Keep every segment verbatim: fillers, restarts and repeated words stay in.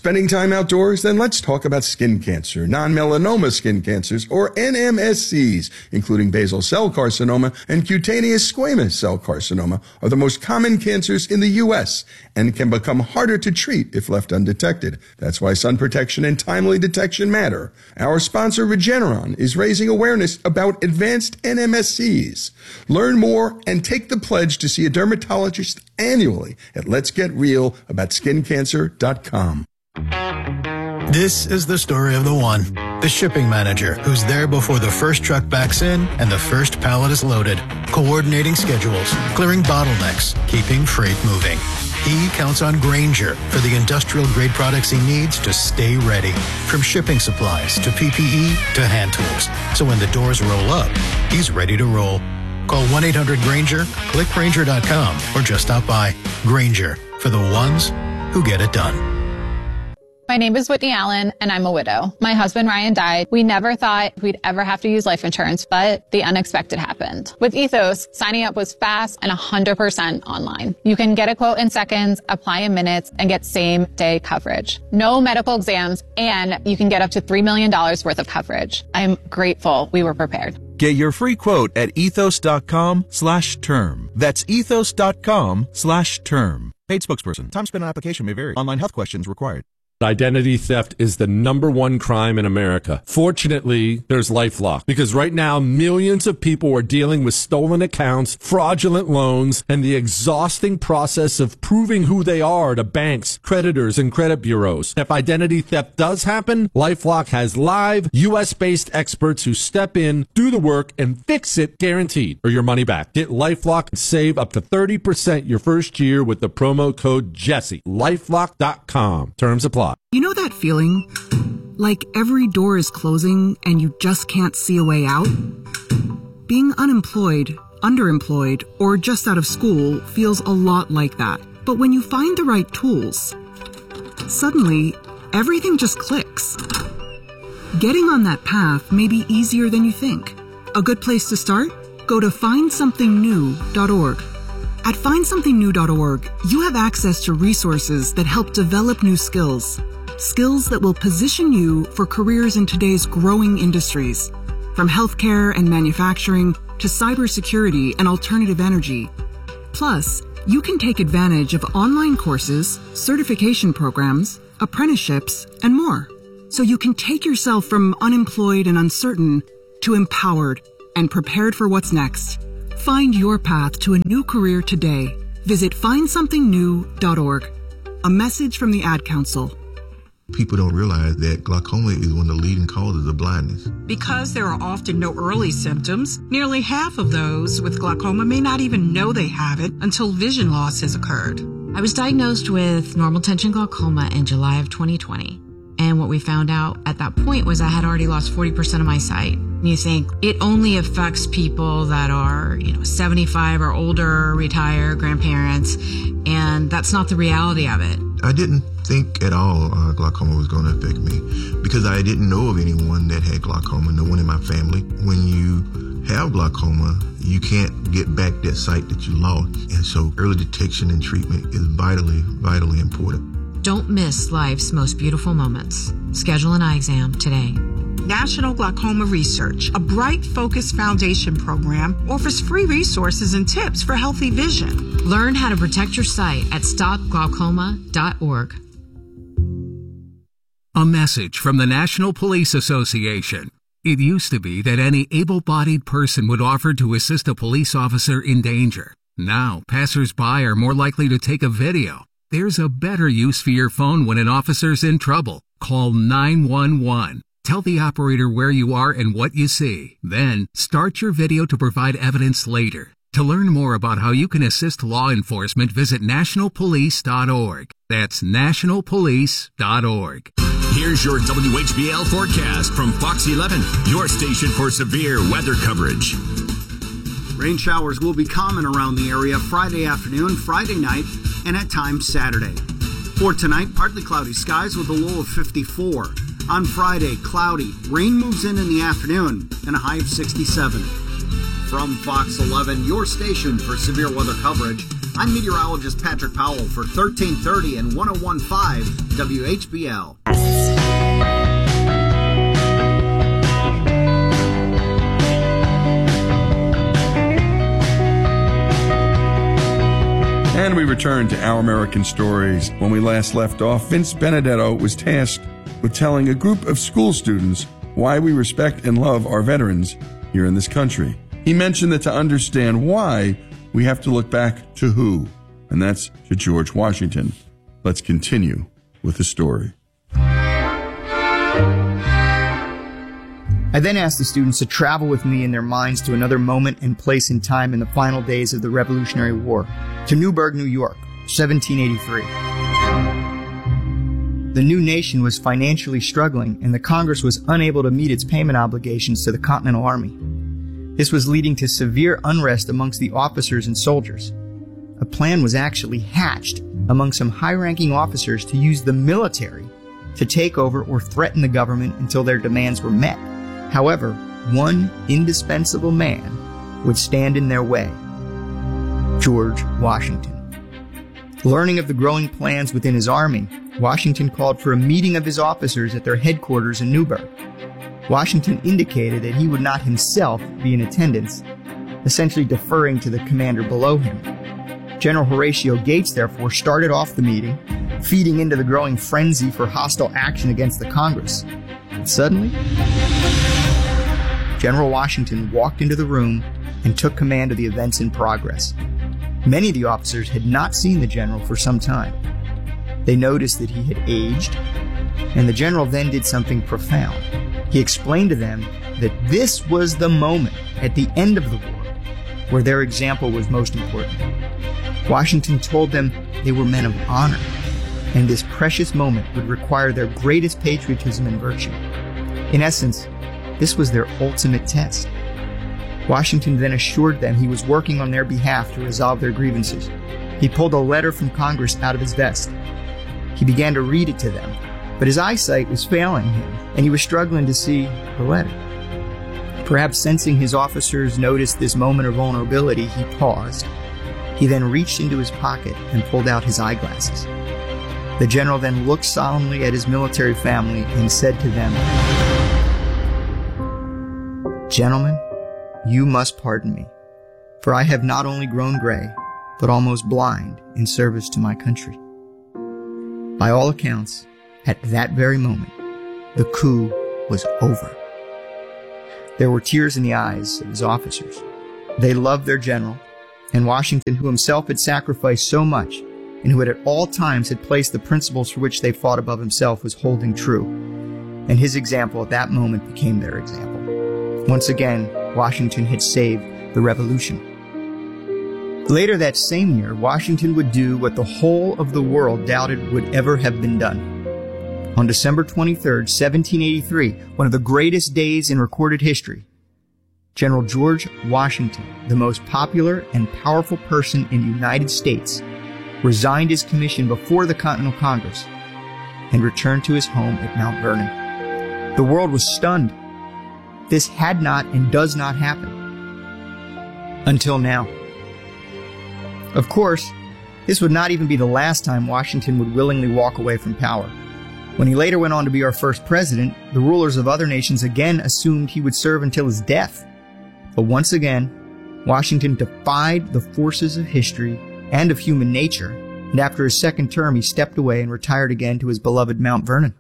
Spending time outdoors? Then let's talk about skin cancer. Non-melanoma skin cancers, or N M S Cs, including basal cell carcinoma and cutaneous squamous cell carcinoma, are the most common cancers in the U S and can become harder to treat if left undetected. That's why sun protection and timely detection matter. Our sponsor, Regeneron, is raising awareness about advanced N M S Cs. Learn more and take the pledge to see a dermatologist annually at lets get real about skin cancer dot com. This is the story of the one, the shipping manager who's there before the first truck backs in and the first pallet is loaded, coordinating schedules, clearing bottlenecks, keeping freight moving. He counts on Grainger for the industrial-grade products he needs to stay ready, from shipping supplies to P P E to hand tools. So when the doors roll up, he's ready to roll. Call one eight hundred Grainger, click Grainger dot com, or just stop by. Grainger, for the ones who get it done. My name is Whitney Allen, and I'm a widow. My husband, Ryan, died. We never thought we'd ever have to use life insurance, but the unexpected happened. With Ethos, signing up was fast and one hundred percent online. You can get a quote in seconds, apply in minutes, and get same-day coverage. No medical exams, and you can get up to three million dollars worth of coverage. I'm grateful we were prepared. Get your free quote at ethos.com slash term. That's ethos.com slash term. Paid spokesperson. Time spent on application may vary. Online health questions required. Identity theft is the number one crime in America. Fortunately, there's LifeLock, because right now millions of people are dealing with stolen accounts, fraudulent loans, and the exhausting process of proving who they are to banks, creditors, and credit bureaus. If identity theft does happen, LifeLock has live U S-based experts who step in, do the work, and fix it guaranteed, or your money back. Get LifeLock and save up to thirty percent your first year with the promo code Jesse. LifeLock dot com. Terms apply. You know that feeling? Like every door is closing and you just can't see a way out? Being unemployed, underemployed, or just out of school feels a lot like that. But when you find the right tools, suddenly everything just clicks. Getting on that path may be easier than you think. A good place to start? Go to find something new dot org. At find something new dot org, you have access to resources that help develop new skills. Skills that will position you for careers in today's growing industries, from healthcare and manufacturing to cybersecurity and alternative energy. Plus, you can take advantage of online courses, certification programs, apprenticeships, and more. So you can take yourself from unemployed and uncertain to empowered and prepared for what's next. Find your path to a new career today. Visit find something new dot org. A message from the Ad Council. People don't realize that glaucoma is one of the leading causes of blindness. Because there are often no early symptoms, nearly half of those with glaucoma may not even know they have it until vision loss has occurred. I was diagnosed with normal tension glaucoma in July of twenty twenty. And what we found out at that point was I had already lost forty percent of my sight. And you think it only affects people that are, you know, seventy-five or older, retired, grandparents, and that's not the reality of it. I didn't think at all uh, glaucoma was going to affect me because I didn't know of anyone that had glaucoma, no one in my family. When you have glaucoma, you can't get back that sight that you lost. And so early detection and treatment is vitally, vitally important. Don't miss life's most beautiful moments. Schedule an eye exam today. National Glaucoma Research, a Bright Focus Foundation program, offers free resources and tips for healthy vision. Learn how to protect your sight at stop glaucoma dot org. A message from the National Police Association. It used to be that any able-bodied person would offer to assist a police officer in danger. Now, passers-by are more likely to take a video. There's a better use for your phone when an officer's in trouble. Call nine one one. Tell the operator where you are and what you see. Then, start your video to provide evidence later. To learn more about how you can assist law enforcement, visit national police dot org. That's national police dot org. Here's your W H B L forecast from Fox eleven, your station for severe weather coverage. Rain showers will be common around the area Friday afternoon, Friday night, and at times Saturday. For tonight, partly cloudy skies with a low of fifty-four. On Friday, cloudy. Rain moves in in the afternoon and a high of sixty-seven. From Fox eleven, your station for severe weather coverage, I'm meteorologist Patrick Powell for thirteen thirty and one oh one point five W H B L. And we return to Our American Stories. When we last left off, Vince Benedetto was tasked with telling a group of school students why we respect and love our veterans here in this country. He mentioned that to understand why, we have to look back to who, and that's to George Washington. Let's continue with the story. I then asked the students to travel with me in their minds to another moment and place in time in the final days of the Revolutionary War, to Newburgh, New York, seventeen eighty-three. The new nation was financially struggling, and the Congress was unable to meet its payment obligations to the Continental Army. This was leading to severe unrest amongst the officers and soldiers. A plan was actually hatched among some high-ranking officers to use the military to take over or threaten the government until their demands were met. However, one indispensable man would stand in their way: George Washington. Learning of the growing plans within his army, Washington called for a meeting of his officers at their headquarters in Newburgh. Washington indicated that he would not himself be in attendance, essentially deferring to the commander below him. General Horatio Gates, therefore, started off the meeting, feeding into the growing frenzy for hostile action against the Congress. And suddenly, General Washington walked into the room and took command of the events in progress. Many of the officers had not seen the general for some time. They noticed that he had aged, and the general then did something profound. He explained to them that this was the moment at the end of the war where their example was most important. Washington told them they were men of honor, and this precious moment would require their greatest patriotism and virtue. In essence, this was their ultimate test. Washington then assured them he was working on their behalf to resolve their grievances. He pulled a letter from Congress out of his vest. He began to read it to them, but his eyesight was failing him, and he was struggling to see the letter. Perhaps sensing his officers noticed this moment of vulnerability, he paused. He then reached into his pocket and pulled out his eyeglasses. The general then looked solemnly at his military family and said to them, "Gentlemen, you must pardon me, for I have not only grown gray, but almost blind in service to my country." By all accounts, at that very moment, the coup was over. There were tears in the eyes of his officers. They loved their general, and Washington, who himself had sacrificed so much, and who had at all times had placed the principles for which they fought above himself, was holding true. And his example at that moment became their example. Once again, Washington had saved the revolution. Later that same year, Washington would do what the whole of the world doubted would ever have been done. On December twenty-third, seventeen eighty-three, one of the greatest days in recorded history, General George Washington, the most popular and powerful person in the United States, resigned his commission before the Continental Congress and returned to his home at Mount Vernon. The world was stunned. This had not and does not happen. Until now. Of course, this would not even be the last time Washington would willingly walk away from power. When he later went on to be our first president, the rulers of other nations again assumed he would serve until his death. But once again, Washington defied the forces of history and of human nature, and after his second term, he stepped away and retired again to his beloved Mount Vernon.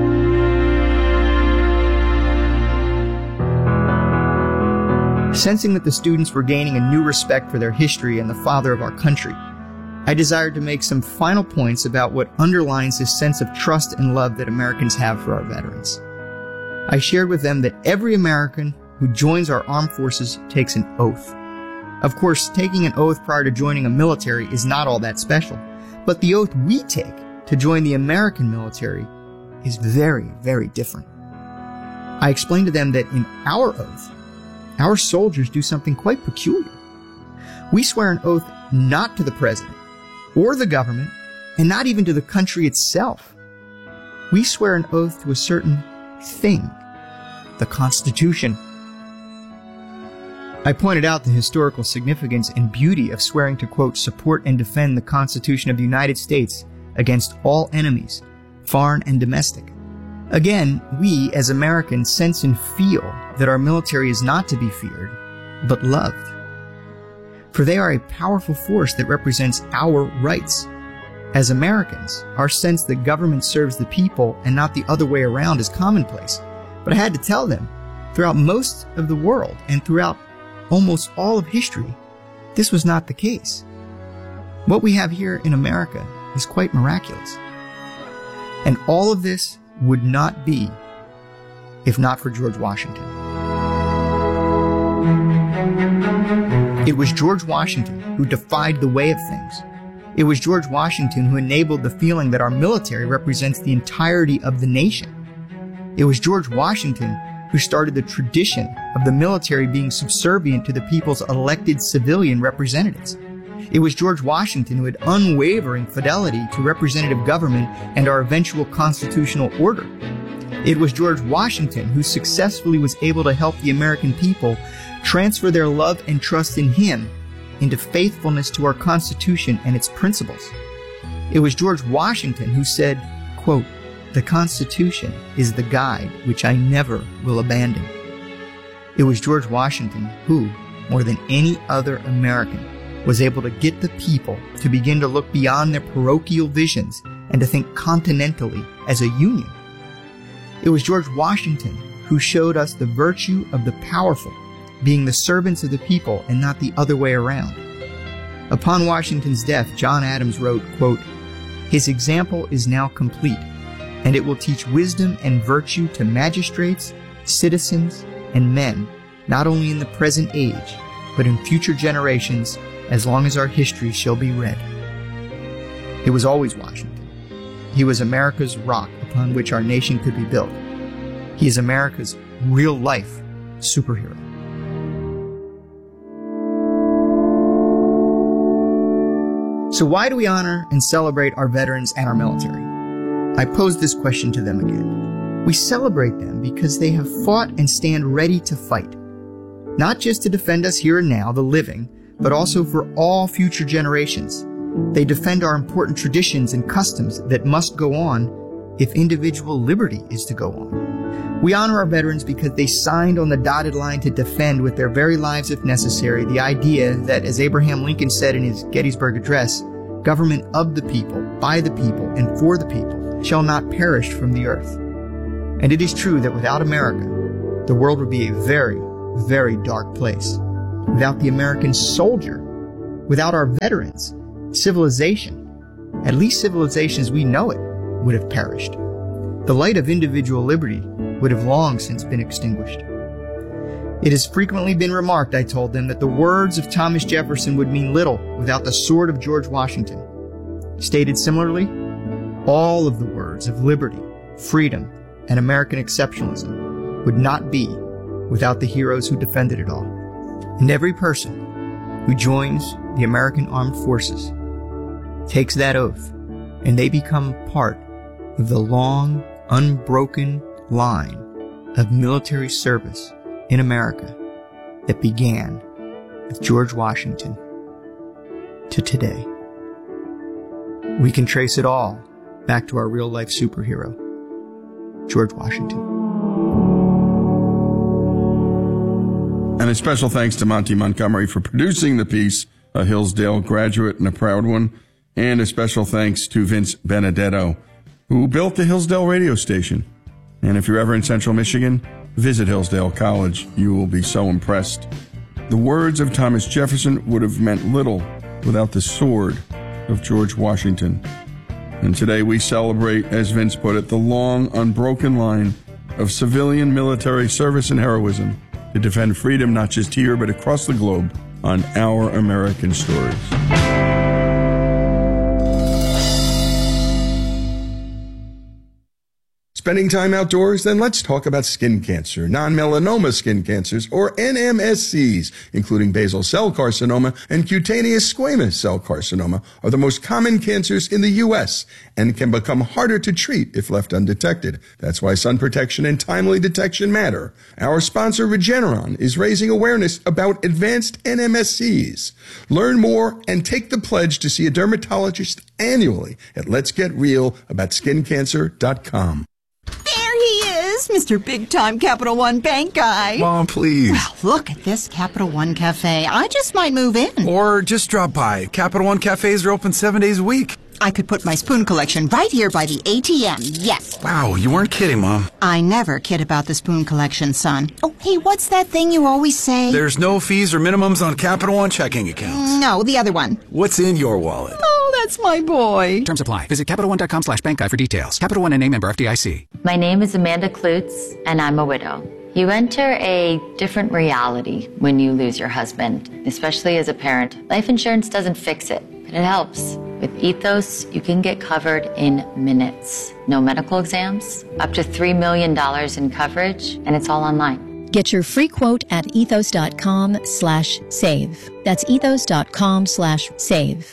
Sensing that the students were gaining a new respect for their history and the father of our country, I desired to make some final points about what underlines this sense of trust and love that Americans have for our veterans. I shared with them that every American who joins our armed forces takes an oath. Of course, taking an oath prior to joining a military is not all that special, but the oath we take to join the American military is very, very different. I explained to them that in our oath, our soldiers do something quite peculiar. We swear an oath not to the president or the government, and not even to the country itself. We swear an oath to a certain thing, the Constitution. I pointed out the historical significance and beauty of swearing to, quote, support and defend the Constitution of the United States against all enemies, foreign and domestic. Again, we as Americans sense and feel that our military is not to be feared, but loved. For they are a powerful force that represents our rights. As Americans, our sense that government serves the people and not the other way around is commonplace. But I had to tell them, throughout most of the world and throughout almost all of history, this was not the case. What we have here in America is quite miraculous. And all of this would not be if not for George Washington. It was George Washington who defied the way of things. It was George Washington who enabled the feeling that our military represents the entirety of the nation. It was George Washington who started the tradition of the military being subservient to the people's elected civilian representatives. It was George Washington who had unwavering fidelity to representative government and our eventual constitutional order. It was George Washington who successfully was able to help the American people transfer their love and trust in him into faithfulness to our Constitution and its principles. It was George Washington who said, quote, "The Constitution is the guide which I never will abandon." It was George Washington who, more than any other American, was able to get the people to begin to look beyond their parochial visions and to think continentally as a union. It was George Washington who showed us the virtue of the powerful being the servants of the people and not the other way around. Upon Washington's death, John Adams wrote, quote, "His example is now complete, and it will teach wisdom and virtue to magistrates, citizens, and men, not only in the present age, but in future generations, as long as our history shall be read." It was always Washington. He was America's rock upon which our nation could be built. He is America's real-life superhero. So why do we honor and celebrate our veterans and our military? I posed this question to them again. We celebrate them because they have fought and stand ready to fight, not just to defend us here and now, the living, but also for all future generations. They defend our important traditions and customs that must go on if individual liberty is to go on. We honor our veterans because they signed on the dotted line to defend with their very lives if necessary the idea that, as Abraham Lincoln said in his Gettysburg Address, government of the people, by the people, and for the people shall not perish from the earth. And it is true that without America, the world would be a very, very dark place. Without the American soldier, without our veterans, civilization, at least civilization as we know it, would have perished. The light of individual liberty would have long since been extinguished. It has frequently been remarked, I told them, that the words of Thomas Jefferson would mean little without the sword of George Washington. Stated similarly, all of the words of liberty, freedom, and American exceptionalism would not be without the heroes who defended it all. And every person who joins the American Armed Forces takes that oath, and they become part of the long, unbroken line of military service in America that began with George Washington to today. We can trace it all back to our real-life superhero, George Washington. And a special thanks to Monty Montgomery for producing the piece, a Hillsdale graduate and a proud one. And a special thanks to Vince Benedetto, who built the Hillsdale radio station. And if you're ever in Central Michigan, visit Hillsdale College. You will be so impressed. The words of Thomas Jefferson would have meant little without the sword of George Washington. And today we celebrate, as Vince put it, the long, unbroken line of civilian military service and heroism to defend freedom not just here but across the globe on Our American Stories. Spending time outdoors? Then let's talk about skin cancer, non-melanoma skin cancers, or N M S Cs, including basal cell carcinoma and cutaneous squamous cell carcinoma, are the most common cancers in the U S and can become harder to treat if left undetected. That's why sun protection and timely detection matter. Our sponsor, Regeneron, is raising awareness about advanced N M S Cs. Learn more and take the pledge to see a dermatologist annually at lets get real about skin cancer dot com. There he is, Mister Big Time Capital One Bank guy. Mom, please. Well, look at this Capital One Cafe. I just might move in. Or just drop by. Capital One cafes are open seven days a week. I could put my spoon collection right here by the A T M, yes. Wow, you weren't kidding, Mom. I never kid about the spoon collection, son. Oh, hey, what's that thing you always say? There's no fees or minimums on Capital One checking accounts. No, the other one. What's in your wallet? Oh, that's my boy. Terms apply. Visit Capital One dot com slash bank guide for details. Capital One N A member F D I C. My name is Amanda Klutz, and I'm a widow. You enter a different reality when you lose your husband, especially as a parent. Life insurance doesn't fix it, but it helps. With Ethos, you can get covered in minutes. No medical exams, up to three million dollars in coverage, and it's all online. Get your free quote at ethos dot com slash save. That's ethos dot com slash save.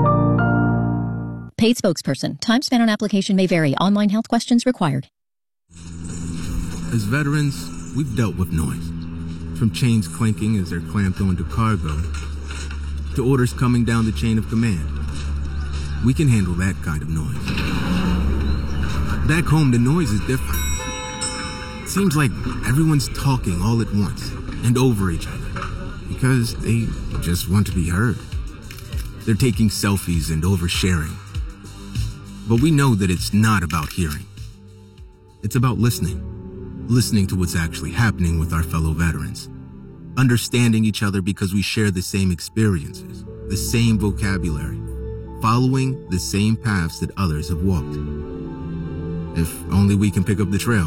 Paid spokesperson. Time spent on application may vary. Online health questions required. As veterans, we've dealt with noise. From chains clanking as they're clamped onto cargo, to orders coming down the chain of command. We can handle that kind of noise. Back home, the noise is different. It seems like everyone's talking all at once and over each other because they just want to be heard. They're taking selfies and oversharing. But we know that it's not about hearing. It's about listening. Listening to what's actually happening with our fellow veterans. Understanding each other because we share the same experiences, the same vocabulary, following the same paths that others have walked. If only we can pick up the trail.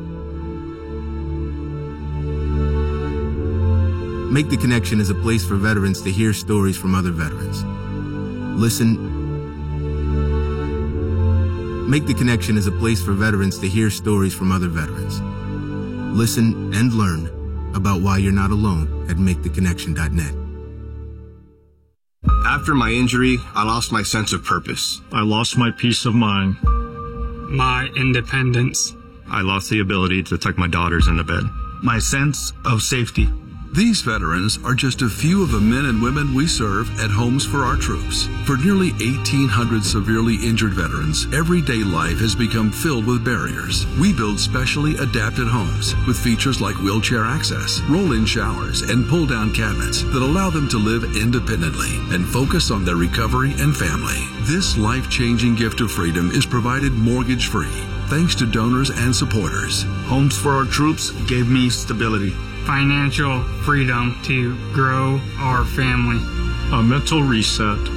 Make the Connection is a place for veterans to hear stories from other veterans. Listen. Make the Connection is a place for veterans to hear stories from other veterans. Listen and learn about why you're not alone at make the connection dot net. After my injury, I lost my sense of purpose. I lost my peace of mind. My independence. I lost the ability to tuck my daughters into bed. My sense of safety. These veterans are just a few of the men and women we serve at Homes for Our Troops. For nearly eighteen hundred severely injured veterans, everyday life has become filled with barriers. We build specially adapted homes with features like wheelchair access, roll-in showers, and pull-down cabinets that allow them to live independently and focus on their recovery and family. This life-changing gift of freedom is provided mortgage-free, thanks to donors and supporters. Homes for Our Troops gave me stability, financial freedom to grow our family, a mental reset,